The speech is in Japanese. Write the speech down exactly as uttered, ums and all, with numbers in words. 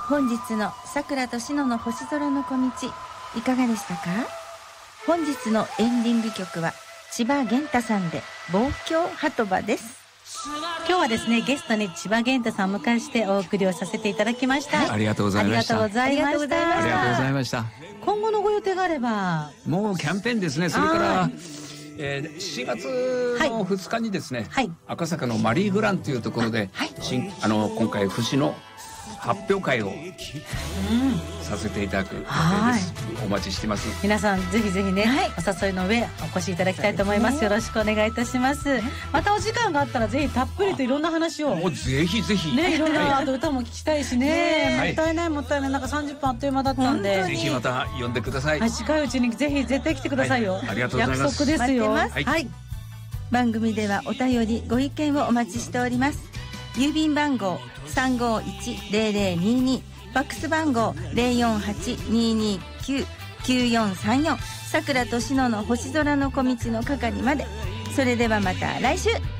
本日のさくらとしのの星空の小道いかがでしたか？本日のエンディング曲は千葉玄太さんで望郷鳩場です。 今日はですねゲストに千葉玄太さんを迎えしてお送りをさせていただきました、はい、 ありがとうございました。 ありがとうございました。 ありがとうございました。 今後のご予定があれば。 もうキャンペーンですね。それから、えー、しちがつのふつかにですね、はい、赤坂のマリーグランというところで、はい、新あの今回節の発表会を、うん、させていただく予定です。お待ちしてます。 皆さんぜひぜひね、はい、お誘いの上お越しいただきたいと思います。よろしくお願いいたします。またお時間があったらぜひたっぷりといろんな話を。 もうぜひぜひね、いろんなあと歌も聞きたいしね、はい、もったいないもったいない。なんかさんじゅっぷんあっという間だったんで、 ぜひまた呼んでください。 はい、近いうちにぜひ絶対来てくださいよ、はい、 ありがとうございます。 約束ですよ。 待ってます、はい、番組ではお便りご意見をお待ちしております。郵便番号 さんごいちゼロゼロにに、ファックス番号 ゼロよんはちにーにーきゅうきゅうよんさんよん、さくらとしのの星空の小道の係まで。それではまた来週。